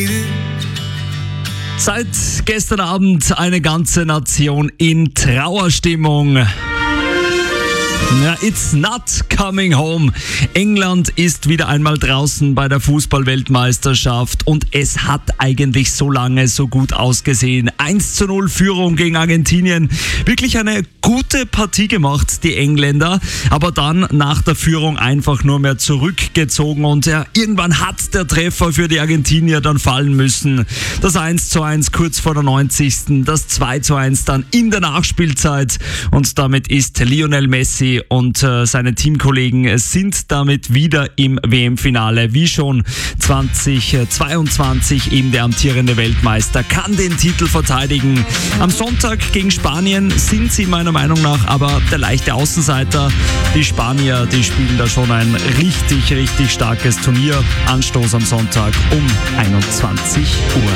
Seit gestern Abend eine ganze Nation in Trauerstimmung. It's not coming home. England ist wieder einmal draußen bei der Fußball-Weltmeisterschaft und es hat eigentlich so lange so gut ausgesehen. 1:0 Führung gegen Argentinien. Wirklich eine gute Partie gemacht, die Engländer, aber dann nach der Führung einfach nur mehr zurückgezogen und irgendwann hat der Treffer für die Argentinier dann fallen müssen. Das 1:1 kurz vor der 90. Das 2:1 dann in der Nachspielzeit und damit ist Lionel Messi und seine Teamkollegen sind damit wieder im WM-Finale, wie schon 2022 eben der amtierende Weltmeister kann den Titel verteidigen. Am Sonntag gegen Spanien sind sie meiner Meinung nach aber der leichte Außenseiter. Die Spanier, die spielen da schon ein richtig, richtig starkes Turnier. Anstoß am Sonntag um 21 Uhr.